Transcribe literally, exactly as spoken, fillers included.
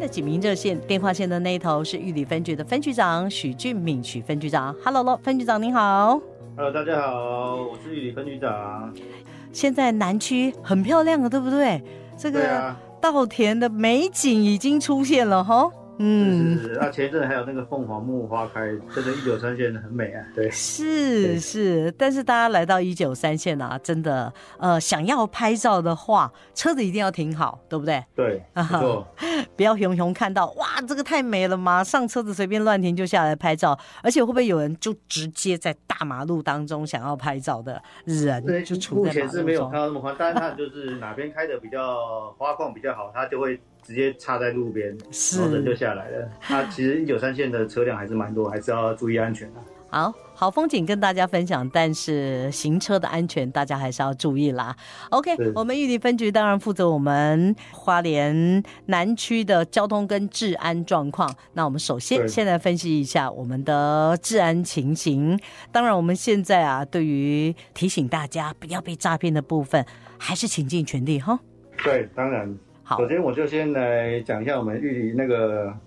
的警民热线，电话线的那一头是玉里分局的分局长许俊敏许分局长。Hello， 分局长您好。 Hello， 大家好，我是玉里分局长。 现在南区很漂亮的，对不对？这个稻田的美景已经出现了哈。 嗯，是是是啊，前一阵还有那个凤凰木花开，真的一九三线很美啊。对， 是是，但是大家来到一九三线啊，真的呃，想要拍照的话，车子一定要停好，对不对？ 对，没错， 不要熊熊看到哇，这个太美了，马上车子随便乱停就下来拍照，而且会不会有人就直接在大马路当中想要拍照的人就处在马路中？ 目前是没有看到那么宽，但是他就是哪边开的比较花况比较好，他就会直接插在路边，然后人就下来了。那其实一九三线的车辆还是蛮多，还是要注意安全啊。 好好风景跟大家分享，但是行车的安全大家还是要注意啦。OK， 我们玉里分局当然负责我们花莲南区的交通跟治安状况。那我们首先现在分析一下我们的治安情形。当然我们现在啊，对于提醒大家不要被诈骗的部分，还是倾尽全力哈。 对，当然。好，首先我就先来讲一下我们玉里那个